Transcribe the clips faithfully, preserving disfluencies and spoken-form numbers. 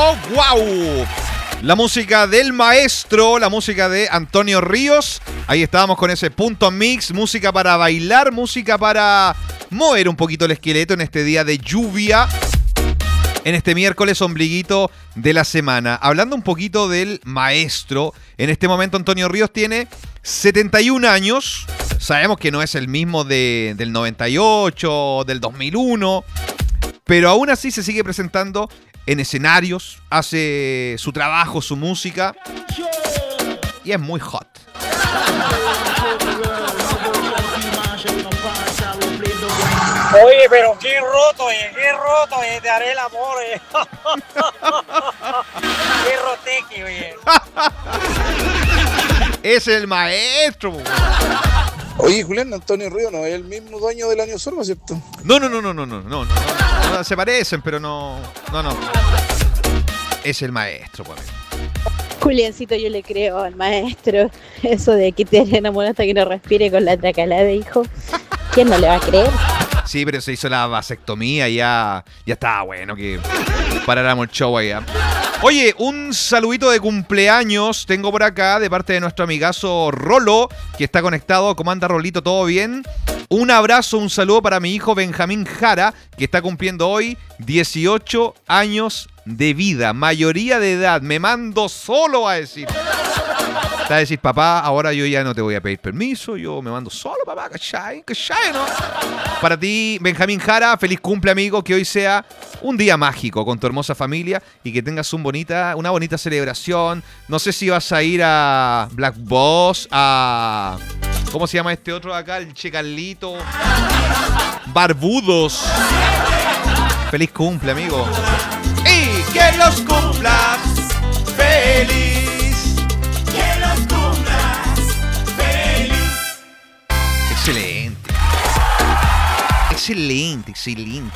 ¡Wow! La música del maestro, la música de Antonio Ríos. Ahí estábamos con ese punto mix, música para bailar, música para mover un poquito el esqueleto en este día de lluvia, en este miércoles ombliguito de la semana. Hablando un poquito del maestro, en este momento Antonio Ríos tiene setenta y un años. Sabemos que no es el mismo de, del noventa y ocho, del dos mil uno, pero aún así se sigue presentando en escenarios, hace su trabajo, su música, y es muy hot. Oye, pero qué roto, eh, qué roto, eh, te haré el amor, eh. Qué roteque, oye. Es el maestro. Oye, Julián, Antonio Río no es el mismo dueño del Año Sorbo, ¿cierto? No, no, no, no, no, no, no, no, no, no, se parecen, pero no, no, no. Es el maestro, pues. Juliancito, yo le creo al maestro. Eso de que te enamora hasta que no respire con la tracalada, hijo. ¿Quién no le va a creer? Sí, pero se hizo la vasectomía y ya, ya estaba bueno que paráramos el show allá. Oye, un saludito de cumpleaños tengo por acá de parte de nuestro amigazo Rolo, que está conectado. ¿Cómo anda, Rolito? ¿Todo bien? Un abrazo, un saludo para mi hijo Benjamín Jara, que está cumpliendo hoy dieciocho años de vida, mayoría de edad. Me mando solo a decir. Te va a decir, papá, ahora yo ya no te voy a pedir permiso, yo me mando solo, papá, ¿cachai? ¿Cachai, no? Para ti, Benjamín Jara, feliz cumple, amigo, que hoy sea un día mágico con tu hermosa familia y que tengas un bonita, una bonita celebración. No sé si vas a ir a Black Boss, a... ¿cómo se llama este otro de acá? El Che Carlito. Barbudos. Feliz cumple, amigo. Y que los cumplas feliz. Excelente. Excelente, excelente.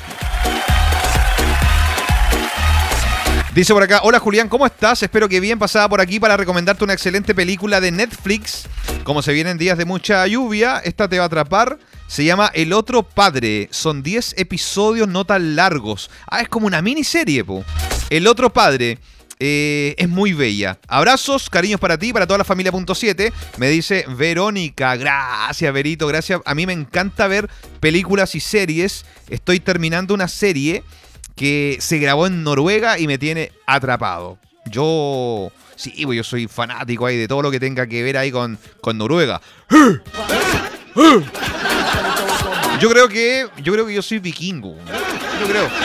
Dice por acá, hola Julián, ¿cómo estás? Espero que bien. Pasada por aquí para recomendarte una excelente película de Netflix. Como se vienen días de mucha lluvia, esta te va a atrapar. Se llama El Otro Padre. Son diez episodios no tan largos. Ah, es como una miniserie, po. El Otro Padre. Eh, es muy bella. Abrazos, cariños para ti, para toda la familia punto siete. Me dice Verónica. Gracias, Verito, gracias. A mí me encanta ver películas y series. Estoy terminando una serie que se grabó en Noruega y me tiene atrapado. Yo... sí, pues yo soy fanático ahí de todo lo que tenga que ver ahí con, con Noruega. Yo creo que... Yo creo que yo soy vikingo. Yo creo...